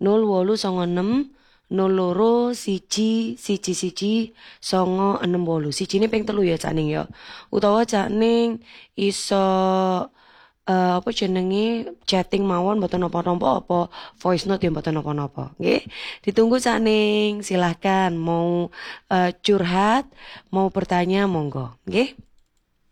0896 02 1 1 1 968. Sijine ping 3 ya Cak Ning ya. Utawa Cak Ning iso apa jenenge chatting mawon mboten napa-napa apa voice note ya mboten napa-napa nggih. Ditunggu Cak Ning, silahkan mau curhat, mau bertanya monggo nggih.